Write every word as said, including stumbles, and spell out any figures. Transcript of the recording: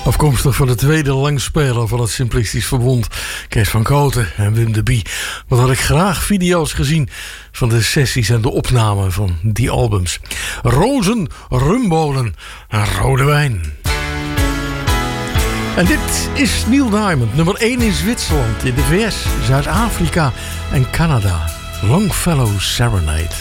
Afkomstig van de tweede langspeler van het Simplistisch Verbond, Kees van Kooten en Wim de Bie. Wat had ik graag video's gezien van de sessies en de opnamen van die albums. Rozen, rumbolen en rode wijn. En dit is Neil Diamond, nummer één in Zwitserland, in de V S, Zuid-Afrika en Canada. Longfellow Serenade.